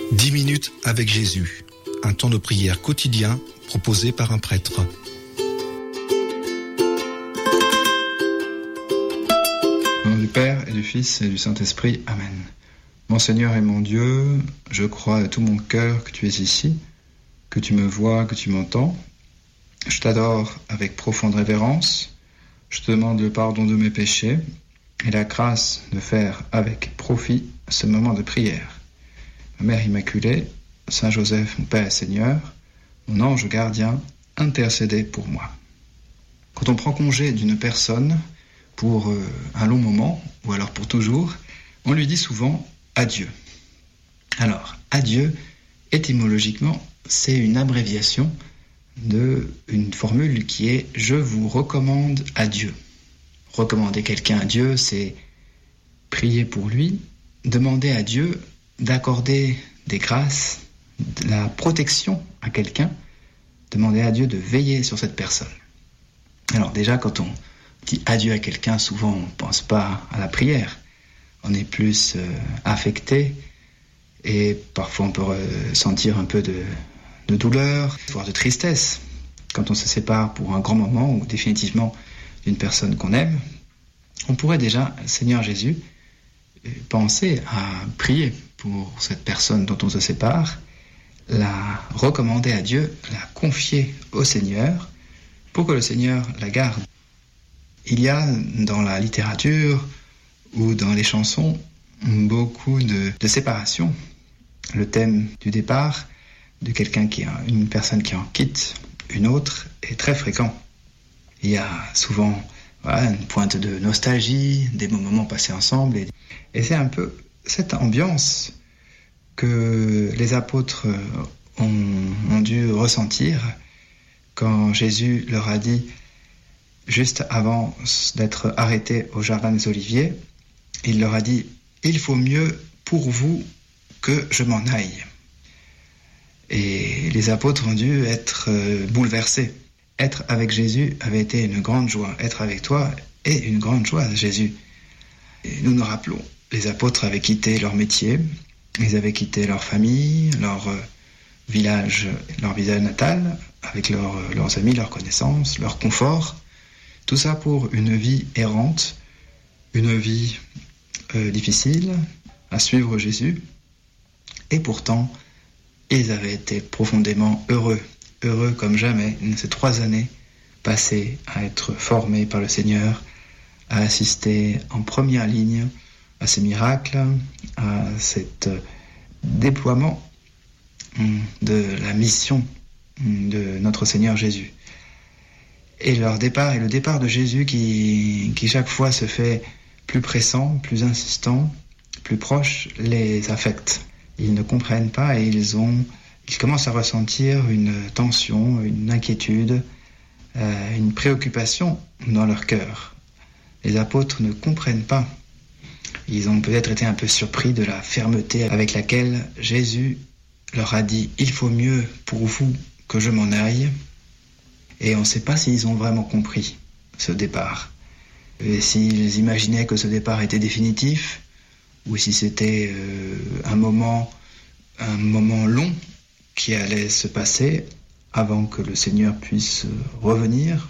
10 minutes avec Jésus, un temps de prière quotidien proposé par un prêtre. Au nom du Père et du Fils et du Saint-Esprit, Amen. Mon Seigneur et mon Dieu, je crois de tout mon cœur que tu es ici, que tu me vois, que tu m'entends. Je t'adore avec profonde révérence. Je te demande le pardon de mes péchés et la grâce de faire avec profit ce moment de prière. Ma Mère Immaculée, Saint Joseph, mon Père et Seigneur, mon ange gardien, intercédez pour moi. Quand on prend congé d'une personne pour un long moment, ou alors pour toujours, on lui dit souvent adieu. Alors, adieu, étymologiquement, c'est une abréviation d'une formule qui est « je vous recommande à Dieu ». Recommander quelqu'un à Dieu, c'est prier pour lui, demander à Dieu d'accorder des grâces, de la protection à quelqu'un, demander à Dieu de veiller sur cette personne. Alors déjà, quand on dit adieu à quelqu'un, souvent on ne pense pas à la prière. On est plus affecté et parfois on peut ressentir un peu de douleur, voire de tristesse quand on se sépare pour un grand moment ou définitivement d'une personne qu'on aime. On pourrait déjà, Seigneur Jésus, penser à prier pour cette personne dont on se sépare, la recommander à Dieu, la confier au Seigneur pour que le Seigneur la garde. Il y a dans la littérature ou dans les chansons beaucoup de séparation. Le thème du départ de quelqu'un une personne qui en quitte une autre est très fréquent. Il y a souvent une pointe de nostalgie, des moments passés ensemble. Et c'est un peu cette ambiance que les apôtres ont dû ressentir quand Jésus leur a dit, juste avant d'être arrêté au Jardin des Oliviers, il leur a dit « Il faut mieux pour vous que je m'en aille ». Et les apôtres ont dû être bouleversés. Être avec Jésus avait été une grande joie. Être avec toi est une grande joie, Jésus. Et nous nous rappelons, les apôtres avaient quitté leur métier, ils avaient quitté leur famille, leur village natal, avec leurs amis, leurs connaissances, leur confort. Tout ça pour une vie errante, une vie difficile, à suivre Jésus. Et pourtant, ils avaient été profondément heureux comme jamais, ces 3 années passées à être formés par le Seigneur, à assister en première ligne à ces miracles, à cet déploiement de la mission de notre Seigneur Jésus. Et leur départ, et le départ de Jésus qui chaque fois se fait plus pressant, plus insistant, plus proche, les affecte. Ils ne comprennent pas et ils commencent à ressentir une tension, une inquiétude, une préoccupation dans leur cœur. Les apôtres ne comprennent pas. Ils ont peut-être été un peu surpris de la fermeté avec laquelle Jésus leur a dit « Il faut mieux pour vous que je m'en aille ». Et on ne sait pas s'ils ont vraiment compris ce départ. Et s'ils imaginaient que ce départ était définitif, ou si c'était un moment long qui allait se passer avant que le Seigneur puisse revenir.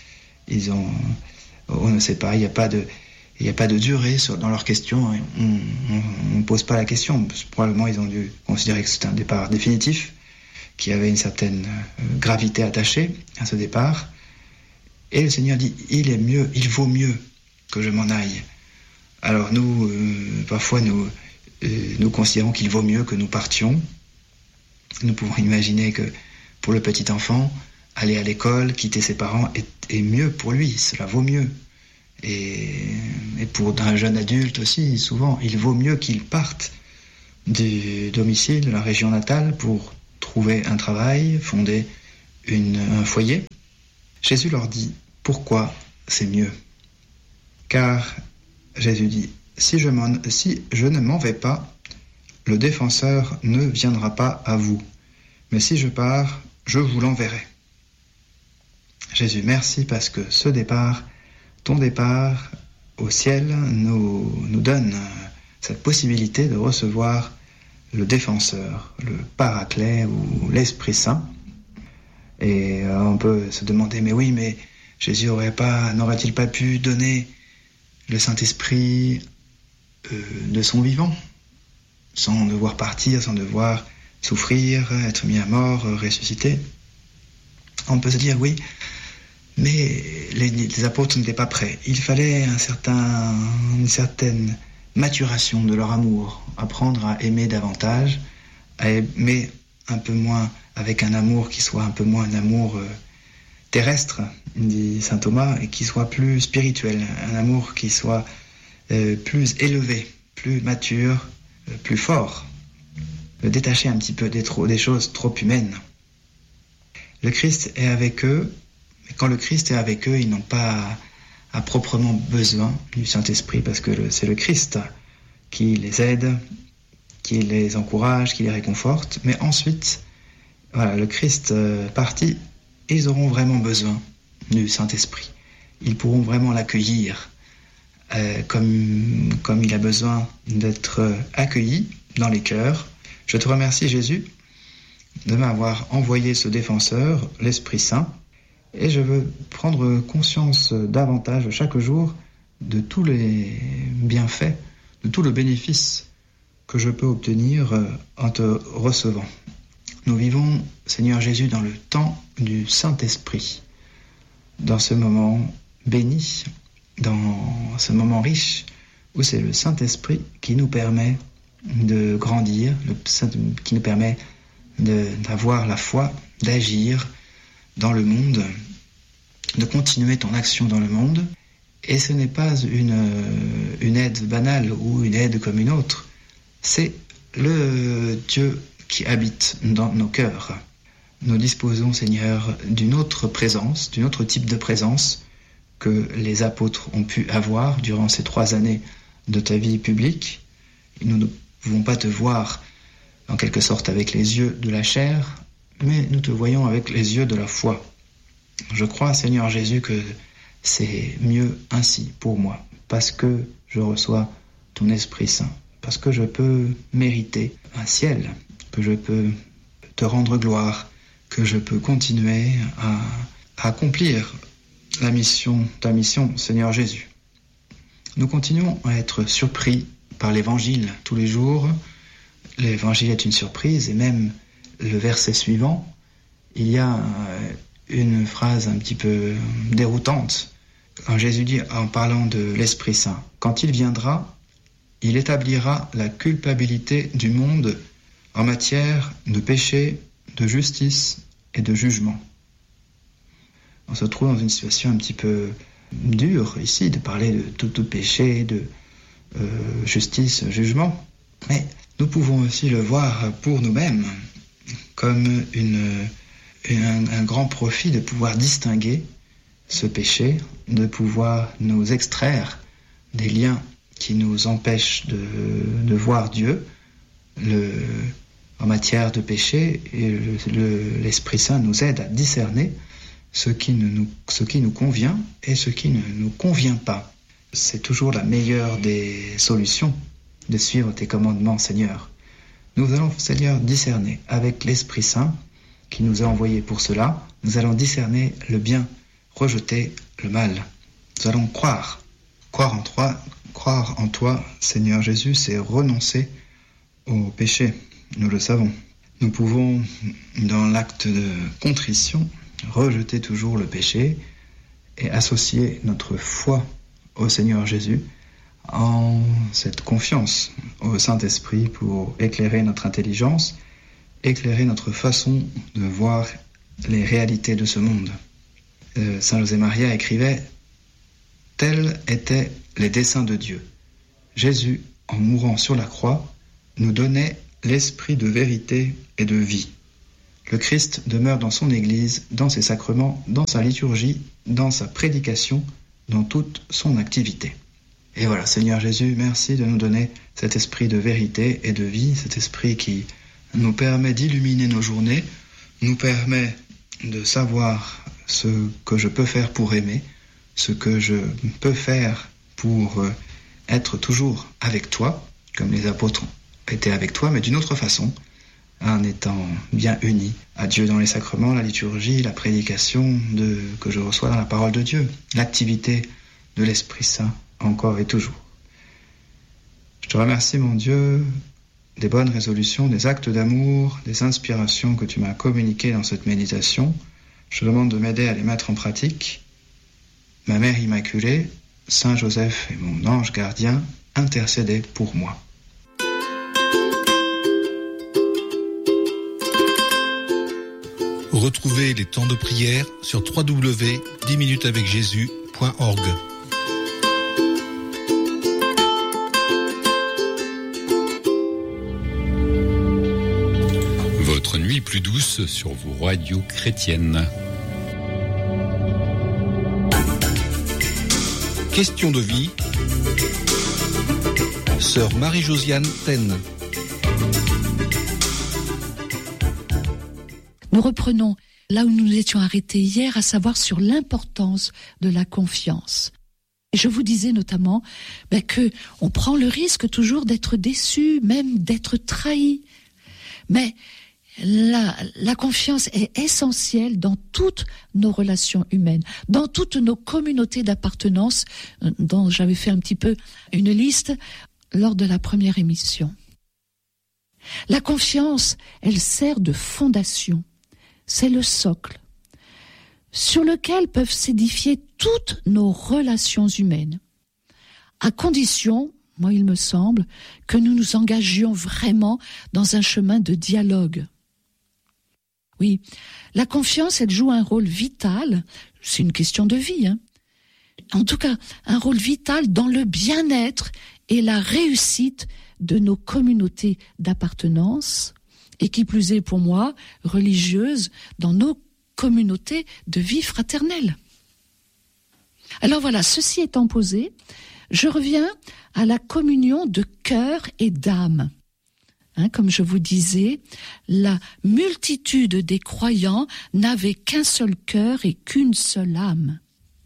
On ne sait pas, il n'y a pas de durée dans leurs questions. On ne pose pas la question. Probablement, ils ont dû considérer que c'était un départ définitif, qu'il y avait une certaine gravité attachée à ce départ. Et le Seigneur dit, il vaut mieux que je m'en aille. Alors nous, parfois, nous considérons qu'il vaut mieux que nous partions. Nous pouvons imaginer que pour le petit enfant, aller à l'école, quitter ses parents est mieux pour lui, cela vaut mieux. Et pour un jeune adulte aussi, souvent, il vaut mieux qu'il parte du domicile, de la région natale, pour trouver un travail, fonder un foyer. Jésus leur dit, pourquoi c'est mieux ? Car Jésus dit, si je ne m'en vais pas, le défenseur ne viendra pas à vous. Mais si je pars, je vous l'enverrai. Jésus, merci parce que ce départ, ton départ au ciel, nous donne cette possibilité de recevoir le défenseur, le paraclet ou l'Esprit Saint. Et on peut se demander, mais Jésus n'aurait-il pas pu donner le Saint-Esprit de son vivant, sans devoir partir, sans devoir souffrir, être mis à mort, ressusciter? On peut se dire oui, mais les apôtres n'étaient pas prêts. Il fallait une certaine maturation de leur amour, apprendre à aimer davantage, à aimer un peu moins, avec un amour qui soit un peu moins un amour terrestre, dit saint Thomas, et qui soit plus spirituel, un amour qui soit plus élevé, plus mature, plus fort, détacher un petit peu des choses trop humaines. Le Christ est avec eux, et quand le Christ est avec eux, ils n'ont pas à proprement besoin du Saint-Esprit, parce que c'est le Christ qui les aide, qui les encourage, qui les réconforte. Mais ensuite, voilà, le Christ parti, ils auront vraiment besoin du Saint-Esprit. Ils pourront vraiment l'accueillir comme il a besoin d'être accueilli dans les cœurs. Je te remercie, Jésus, de m'avoir envoyé ce défenseur, l'Esprit Saint, et je veux prendre conscience davantage chaque jour de tous les bienfaits, de tout le bénéfice que je peux obtenir en te recevant. Nous vivons, Seigneur Jésus, dans le temps du Saint-Esprit, dans ce moment béni, dans ce moment riche, où c'est le Saint-Esprit qui nous permet de grandir, qui nous permet d'avoir la foi, d'agir dans le monde, de continuer ton action dans le monde. Et ce n'est pas une aide banale ou une aide comme une autre, c'est le Dieu qui habite dans nos cœurs. Nous disposons, Seigneur, d'une autre présence, d'un autre type de présence que les apôtres ont pu avoir durant ces 3 années de ta vie publique. Nous ne pouvons pas te voir en quelque sorte avec les yeux de la chair, mais nous te voyons avec les yeux de la foi. Je crois, Seigneur Jésus, que c'est mieux ainsi pour moi, parce que je reçois ton Esprit Saint, parce que je peux mériter un ciel, que je peux te rendre gloire, que je peux continuer à accomplir ta mission, Seigneur Jésus. Nous continuons à être surpris par l'Évangile tous les jours. L'Évangile est une surprise, et même le verset suivant, il y a une phrase un petit peu déroutante. Quand Jésus dit, en parlant de l'Esprit Saint, « Quand il viendra, il établira la culpabilité du monde en matière de péché, de justice et de jugement. » On se trouve dans une situation un petit peu dure ici, de parler de tout péché, de justice, jugement. Mais nous pouvons aussi le voir pour nous-mêmes comme un grand profit de pouvoir distinguer ce péché, de pouvoir nous extraire des liens qui nous empêchent de voir Dieu en matière de péché, et l'Esprit Saint nous aide à discerner ce qui nous convient et ce qui ne nous convient pas. C'est toujours la meilleure des solutions de suivre tes commandements, Seigneur. Nous allons, Seigneur, discerner avec l'Esprit Saint qui nous a envoyés pour cela. Nous allons discerner le bien, rejeter le mal. Nous allons croire en toi, Seigneur Jésus, c'est renoncer au péché. Nous le savons. Nous pouvons, dans l'acte de contrition, rejeter toujours le péché et associer notre foi au Seigneur Jésus en cette confiance au Saint-Esprit pour éclairer notre intelligence, éclairer notre façon de voir les réalités de ce monde. Saint José Maria écrivait « Tels étaient les desseins de Dieu. Jésus, en mourant sur la croix, nous donnait l'esprit de vérité et de vie. Le Christ demeure dans son Église, dans ses sacrements, dans sa liturgie, dans sa prédication, dans toute son activité. » Et voilà, Seigneur Jésus, merci de nous donner cet esprit de vérité et de vie, cet esprit qui nous permet d'illuminer nos journées, nous permet de savoir ce que je peux faire pour aimer, ce que je peux faire pour être toujours avec toi, comme les apôtres été avec toi, mais d'une autre façon, en étant bien unis à Dieu dans les sacrements, la liturgie, la prédication que je reçois dans la parole de Dieu, l'activité de l'Esprit Saint, encore et toujours. Je te remercie, mon Dieu, des bonnes résolutions, des actes d'amour, des inspirations que tu m'as communiquées dans cette méditation. Je te demande de m'aider à les mettre en pratique. Ma Mère Immaculée, Saint Joseph et mon ange gardien, intercédez pour moi. Retrouvez les temps de prière sur www.10minutesavecjésus.org. Votre nuit plus douce sur vos radios chrétiennes. Question de vie. Sœur Marie-Josiane Taine. Nous reprenons là où nous étions arrêtés hier, à savoir sur l'importance de la confiance. Et je vous disais notamment que on prend le risque toujours d'être déçu, même d'être trahi. Mais la confiance est essentielle dans toutes nos relations humaines, dans toutes nos communautés d'appartenance, dont j'avais fait un petit peu une liste lors de la première émission. La confiance, elle sert de fondation. C'est le socle sur lequel peuvent s'édifier toutes nos relations humaines, à condition, moi il me semble, que nous nous engagions vraiment dans un chemin de dialogue. Oui, la confiance, elle joue un rôle vital, c'est une question de vie, en tout cas un rôle vital dans le bien-être et la réussite de nos communautés d'appartenance, et qui plus est pour moi, religieuse, dans nos communautés de vie fraternelle. Alors voilà, ceci étant posé, je reviens à la communion de cœur et d'âme. Comme je vous disais, la multitude des croyants n'avait qu'un seul cœur et qu'une seule âme.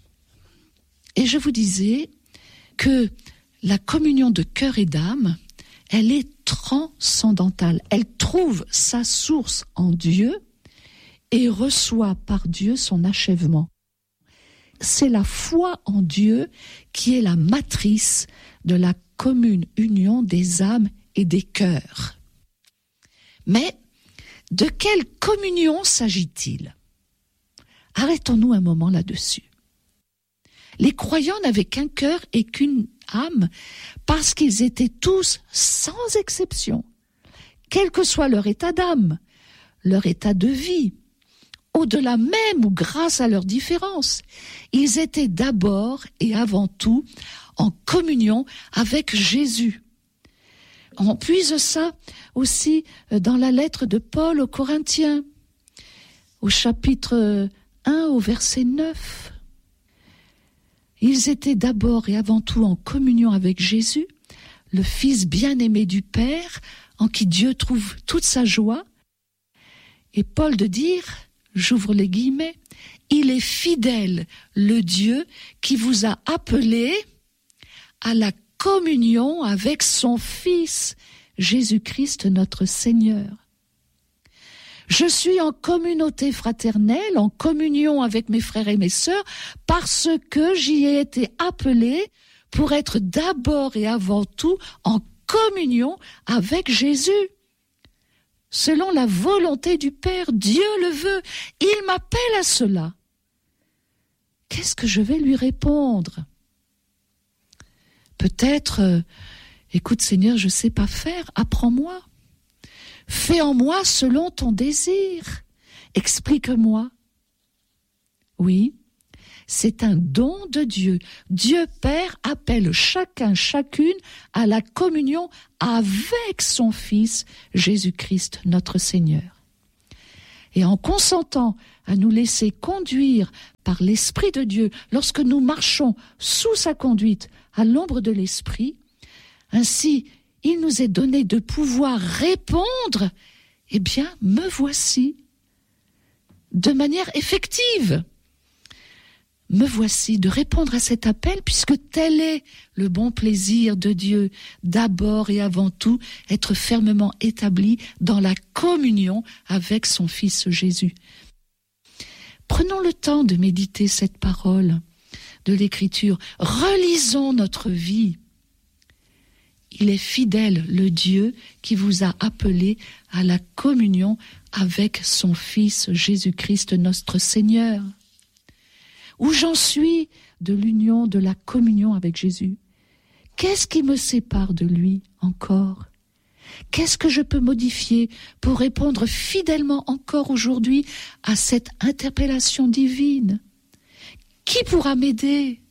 Et je vous disais que la communion de cœur et d'âme, elle est transcendantale. Elle trouve sa source en Dieu et reçoit par Dieu son achèvement. C'est la foi en Dieu qui est la matrice de la commune union des âmes et des cœurs. Mais de quelle communion s'agit-il ? Arrêtons-nous un moment là-dessus. Les croyants n'avaient qu'un cœur et qu'une âme parce qu'ils étaient tous, sans exception, quel que soit leur état d'âme, leur état de vie, au-delà même ou grâce à leurs différences, ils étaient d'abord et avant tout en communion avec Jésus. On puise ça aussi dans la lettre de Paul aux Corinthiens, au chapitre 1, au verset 9. Ils étaient d'abord et avant tout en communion avec Jésus, le Fils bien-aimé du Père, en qui Dieu trouve toute sa joie. Et Paul de dire, j'ouvre les guillemets, « Il est fidèle, le Dieu qui vous a appelé à la communion avec son Fils, Jésus-Christ notre Seigneur. » Je suis en communauté fraternelle, en communion avec mes frères et mes sœurs, parce que j'y ai été appelé pour être d'abord et avant tout en communion avec Jésus. Selon la volonté du Père, Dieu le veut, il m'appelle à cela. Qu'est-ce que je vais lui répondre ? Peut-être, écoute Seigneur, je ne sais pas faire, apprends-moi. Fais en moi selon ton désir. Explique-moi. Oui, c'est un don de Dieu. Dieu Père appelle chacun, chacune à la communion avec son Fils, Jésus-Christ, notre Seigneur. Et en consentant à nous laisser conduire par l'Esprit de Dieu, lorsque nous marchons sous sa conduite, à l'ombre de l'Esprit, ainsi, il nous est donné de pouvoir répondre, eh bien, me voici, de manière effective. me voici de répondre à cet appel, puisque tel est le bon plaisir de Dieu, d'abord et avant tout, être fermement établi dans la communion avec son Fils Jésus. Prenons le temps de méditer cette parole de l'Écriture. Relisons notre vie. Il est fidèle, le Dieu qui vous a appelé à la communion avec son Fils Jésus-Christ, notre Seigneur. Où j'en suis de l'union, de la communion avec Jésus? Qu'est-ce qui me sépare de lui encore? Qu'est-ce que je peux modifier pour répondre fidèlement encore aujourd'hui à cette interpellation divine? Qui pourra m'aider?